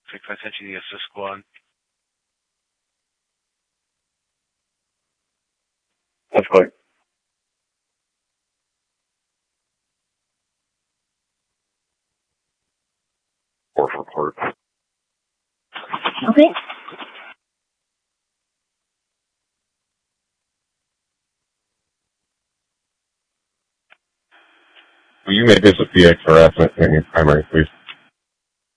6 I sent you the assist squad. That's good. Or for court. Okay. Will you make this a PX harassment in your primary, please?